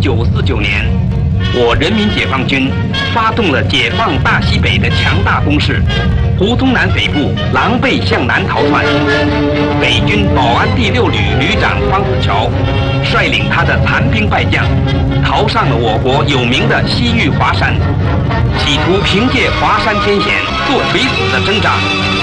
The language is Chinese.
1949年，我人民解放军发动了解放大西北的强大攻势，胡宗南匪部狼狈向南逃窜。北军保安第6旅旅长方子乔率领他的残兵败将，逃上了我国有名的西域华山，企图凭借华山天险做垂死的挣扎。